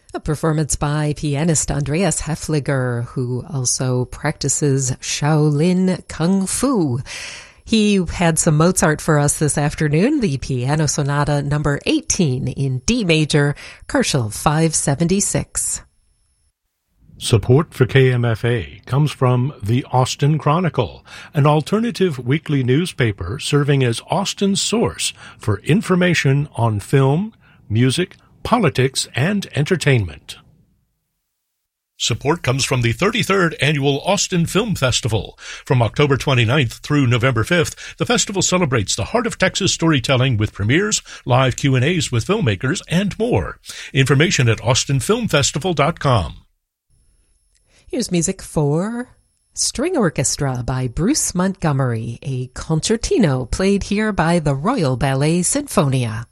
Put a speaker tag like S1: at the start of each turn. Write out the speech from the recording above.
S1: A performance by pianist Andreas Häfliger, who also practices Shaolin Kung Fu. He had some Mozart for us this afternoon, the Piano Sonata number 18 in D major, Kochel 576.
S2: Support for KMFA comes from the Austin Chronicle, an alternative weekly newspaper serving as Austin's source for information on film, music, politics, and entertainment. Support comes from the 33rd Annual Austin Film Festival. From October 29th through November 5th, the festival celebrates the heart of Texas storytelling with premieres, live Q&As with filmmakers, and more. Information at austinfilmfestival.com.
S1: Here's music for String Orchestra by Bruce Montgomery, a concertino played here by the Royal Ballet Sinfonia.